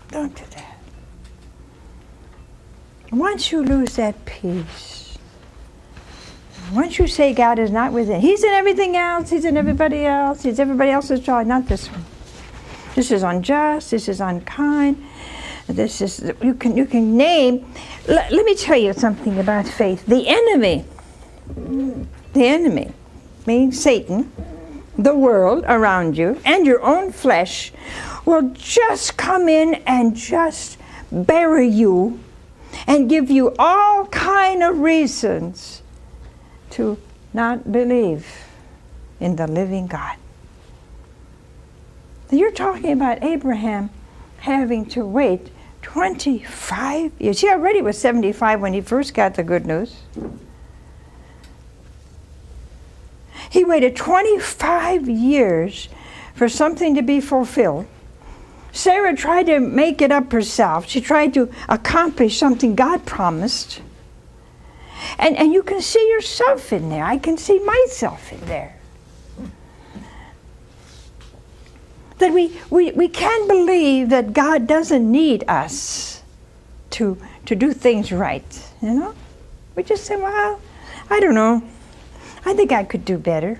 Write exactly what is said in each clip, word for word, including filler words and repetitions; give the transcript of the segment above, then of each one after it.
Don't do that. Once you lose that peace, once you say God is not within, He's in everything else, He's in everybody else, He's everybody else's child, not this one. This is unjust, this is unkind, this is, you can, you can name, l- let me tell you something about faith. The enemy, the enemy, meaning Satan, the world around you, and your own flesh, will just come in and just bury you and give you all kind of reasons to not believe in the living God. You're talking about Abraham having to wait twenty-five years. He already was seventy-five when he first got the good news. He waited twenty-five years for something to be fulfilled. Sarah tried to make it up herself. She tried to accomplish something God promised. And, and you can see yourself in there. I can see myself in there. That we, we, we can't believe that God doesn't need us to, to do things right, you know? We just say, well, I don't know. I think I could do better.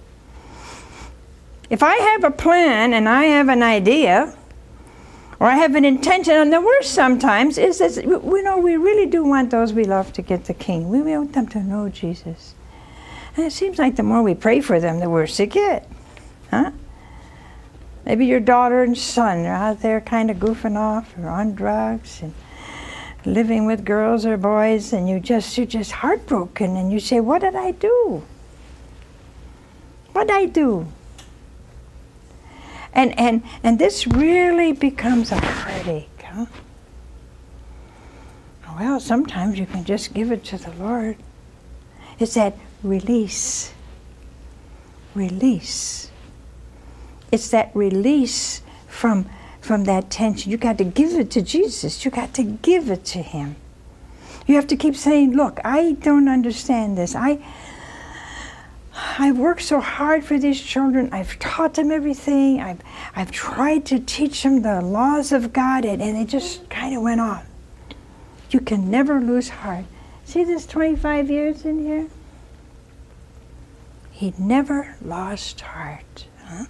If I have a plan and I have an idea, or I have an intention, and the worst sometimes is that, you know, we really do want those we love to get the King. We want them to know Jesus. And it seems like the more we pray for them, the worse it gets. Huh? Maybe your daughter and son are out there kind of goofing off or on drugs and living with girls or boys, and you just, you're just heartbroken, and you say, what did I do? What did I do? And, and, and this really becomes a heartache, huh? Well, sometimes you can just give it to the Lord. It's that release. Release. It's that release from, from that tension. You got to give it to Jesus. You got to give it to Him. You have to keep saying, look, I don't understand this. I, I've worked so hard for these children. I've taught them everything. I've, I've tried to teach them the laws of God, and, and it just kind of went on. You can never lose heart. See this twenty-five years in here? He never lost heart. Huh?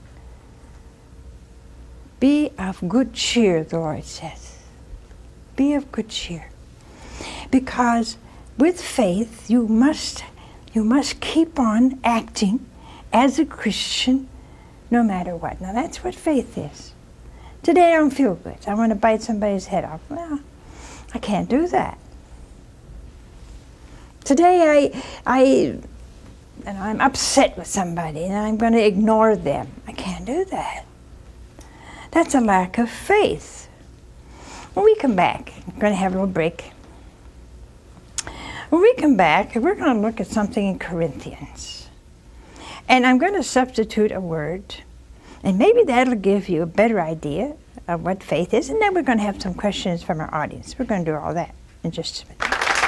Be of good cheer, the Lord says. Be of good cheer. Because with faith, you must You must keep on acting as a Christian no matter what. Now that's what faith is. Today I don't feel good. I want to bite somebody's head off. Well, I can't do that. Today I, I, you know, I'm upset with somebody and I'm going to ignore them. I can't do that. That's a lack of faith. When we come back, we're going to have a little break. When we come back, we're going to look at something in Corinthians. And I'm going to substitute a word. And maybe that'll give you a better idea of what faith is. And then we're going to have some questions from our audience. We're going to do all that in just a minute.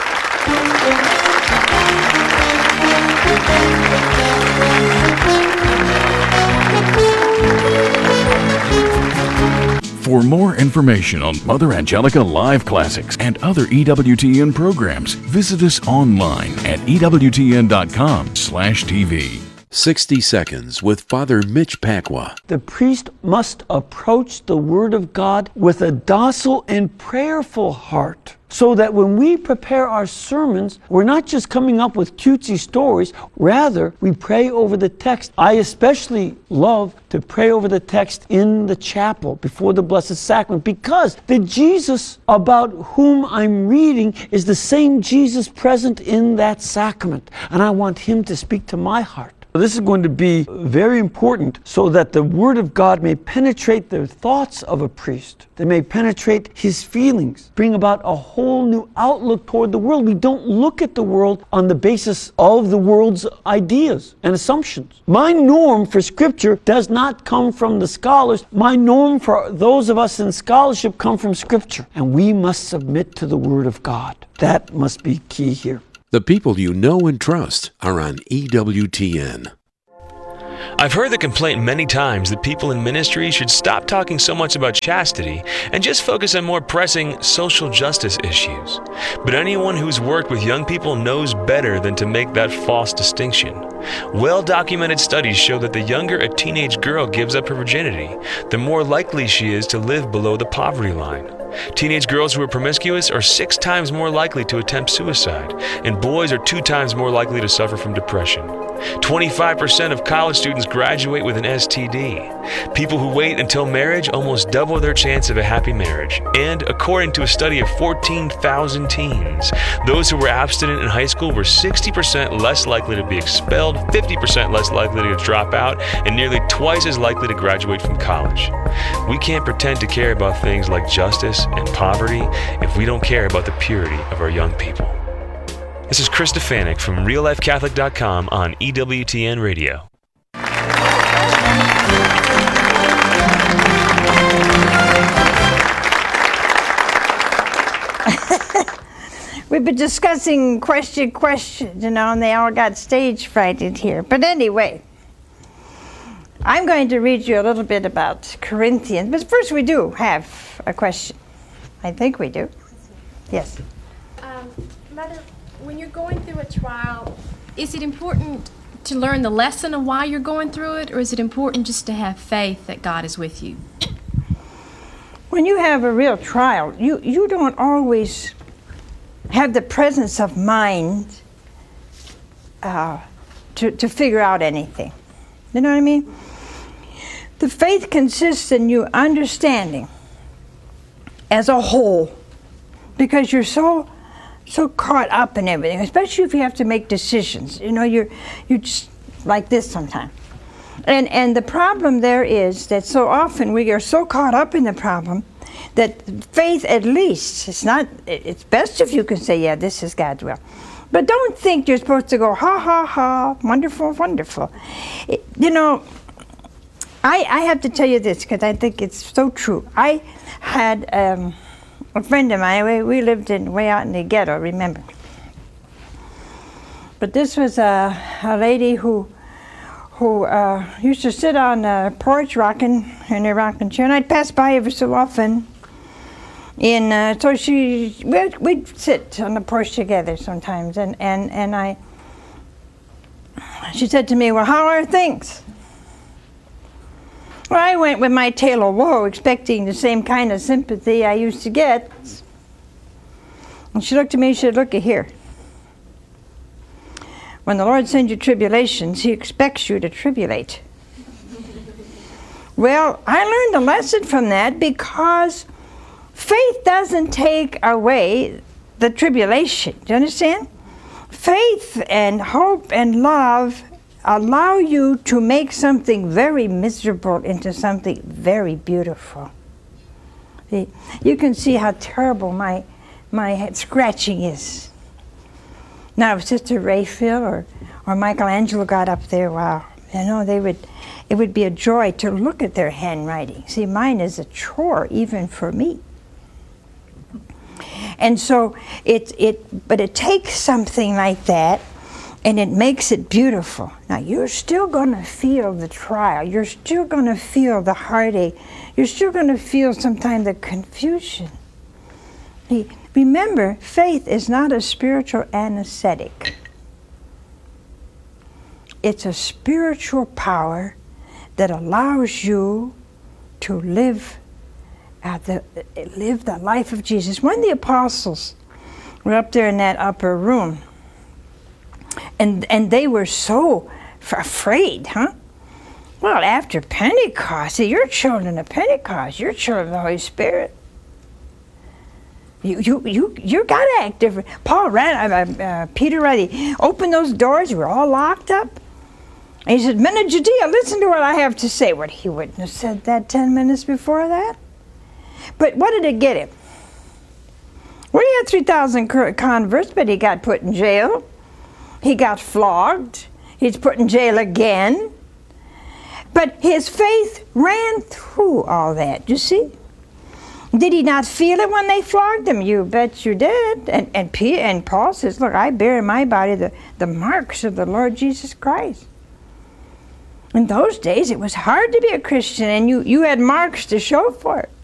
For more information on Mother Angelica Live Classics and other E W T N programs, visit us online at E W T N dot com slash T V. sixty Seconds with Father Mitch Pacwa. The priest must approach the Word of God with a docile and prayerful heart, so that when we prepare our sermons, we're not just coming up with cutesy stories, rather we pray over the text. I especially love to pray over the text in the chapel before the Blessed Sacrament, because the Jesus about whom I'm reading is the same Jesus present in that sacrament, and I want Him to speak to my heart. This is going to be very important so that the Word of God may penetrate the thoughts of a priest. They may penetrate his feelings, bring about a whole new outlook toward the world. We don't look at the world on the basis of the world's ideas and assumptions. My norm for Scripture does not come from the scholars. My norm for those of us in scholarship come from Scripture. And we must submit to the Word of God. That must be key here. The people you know and trust are on E W T N. I've heard the complaint many times that people in ministry should stop talking so much about chastity and just focus on more pressing social justice issues. But anyone who's worked with young people knows better than to make that false distinction. Well-documented studies show that the younger a teenage girl gives up her virginity, the more likely she is to live below the poverty line. Teenage girls who are promiscuous are six times more likely to attempt suicide, and boys are two times more likely to suffer from depression. twenty-five percent of college students graduate with an S T D. People who wait until marriage almost double their chance of a happy marriage. And according to a study of fourteen thousand teens, those who were abstinent in high school were sixty percent less likely to be expelled, fifty percent less likely to drop out, and nearly twice as likely to graduate from college. We can't pretend to care about things like justice and poverty if we don't care about the purity of our young people. This is Chris Stefanik from real life catholic dot com on E W T N Radio. We've been discussing question, question, you know, and they all got stage frightened here. But anyway, I'm going to read you a little bit about Corinthians. But first we do have a question. I think we do. Yes. Um, Mother, when you're going through a trial, is it important to learn the lesson of why you're going through it, or is it important just to have faith that God is with you? When you have a real trial, you, you don't always have the presence of mind uh, to, to figure out anything. You know what I mean? The faith consists in you understanding as a whole, because you're so so caught up in everything, especially if you have to make decisions. You know, you're you're just like this sometimes. And and the problem there is that so often we are so caught up in the problem that faith, at least, it's not, it's best if you can say, yeah, this is God's will. But don't think you're supposed to go, ha, ha, ha, wonderful, wonderful. It, you know, I, I have to tell you this because I think it's so true. I had um, a friend of mine, we, we lived in way out in the ghetto, remember. But this was a, a lady who who uh, used to sit on the porch rocking in her rocking chair, and I'd pass by every so often. And uh, so she, we'd, we'd sit on the porch together sometimes, and, and, and I, she said to me, well, how are things? Well, I went with my tale of woe, expecting the same kind of sympathy I used to get. And she looked at me and she said, look at here. When the Lord sends you tribulations, He expects you to tribulate. Well, I learned a lesson from that, because faith doesn't take away the tribulation. Do you understand? Faith and hope and love allow you to make something very miserable into something very beautiful. See, you can see how terrible my my head scratching is. Now, if Sister Rayfield or, or Michelangelo got up there, wow, you know, they would, it would be a joy to look at their handwriting. See, mine is a chore even for me. And so it, it, but it takes something like that and it makes it beautiful. Now, you're still going to feel the trial. You're still going to feel the heartache. You're still going to feel sometimes the confusion. See, remember, faith is not a spiritual anesthetic. It's a spiritual power that allows you to live at the live the life of Jesus. When the apostles were up there in that upper room, and and they were so f- afraid, huh? Well, after Pentecost, see, you're children of Pentecost. You're children of the Holy Spirit. You you you you got to act different. Paul ran. Uh, uh, Peter ready. Open those doors. We're all locked up. And he said, "Men of Judea, listen to what I have to say." What, he wouldn't have said that ten minutes before that. But what did it get him? Well, he had three thousand converts, but he got put in jail. He got flogged. He's put in jail again. But his faith ran through all that. You see? Did he not feel it when they flogged him? You bet you did. And and, P, and Paul says, look, I bear in my body the, the marks of the Lord Jesus Christ. In those days, it was hard to be a Christian, and you, you had marks to show for it.